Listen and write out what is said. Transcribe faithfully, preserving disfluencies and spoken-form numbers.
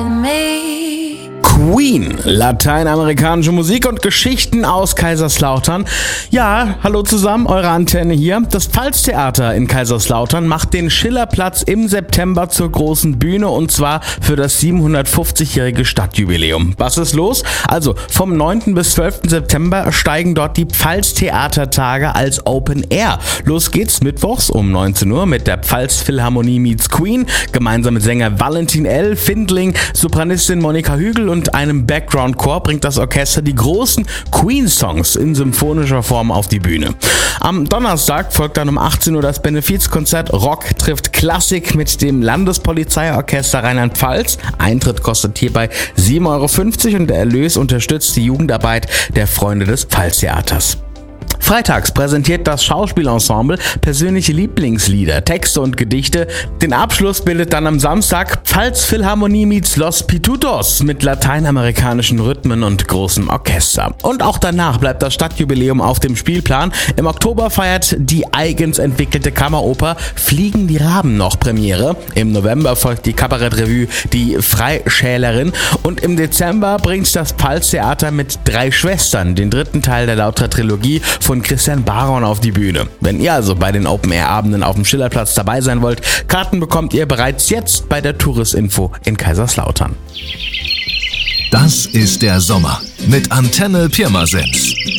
Queen, lateinamerikanische Musik und Geschichten aus Kaiserslautern. Ja, hallo zusammen, eure Antenne hier. Das Pfalztheater in Kaiserslautern macht den Schillerplatz im September zur großen Bühne und zwar für das siebenhundertfünfzigjährige Stadtjubiläum. Was ist los? Also vom neunten bis zwölften September steigen dort die Pfalztheatertage als Open Air. Los geht's mittwochs um neunzehn Uhr mit der Pfalzphilharmonie meets Queen, gemeinsam mit Sänger Valentin L., Findling, Sopranistin Monika Hügel und einem Background-Chor bringt das Orchester die großen Queen-Songs in symphonischer Form auf die Bühne. Am Donnerstag folgt dann um achtzehn Uhr das Benefizkonzert Rock trifft Klassik mit dem Landespolizeiorchester Rheinland-Pfalz. Eintritt kostet hierbei sieben Euro fünfzig und der Erlös unterstützt die Jugendarbeit der Freunde des Pfalztheaters. Freitags präsentiert das Schauspielensemble persönliche Lieblingslieder, Texte und Gedichte. Den Abschluss bildet dann am Samstag Pfalzphilharmonie meets Los Pitutos mit lateinamerikanischen Rhythmen und großem Orchester. Und auch danach bleibt das Stadtjubiläum auf dem Spielplan. Im Oktober feiert die eigens entwickelte Kammeroper Fliegen die Raben noch Premiere. Im November folgt die Kabarettrevue Die Freischälerin und im Dezember bringt das Pfalztheater mit Drei Schwestern den dritten Teil der Lautra-Trilogie von Christian Baron auf die Bühne. Wenn ihr also bei den Open-Air-Abenden auf dem Schillerplatz dabei sein wollt, Karten bekommt ihr bereits jetzt bei der Touristinfo in Kaiserslautern. Das ist der Sommer mit Antenne Pirmasens.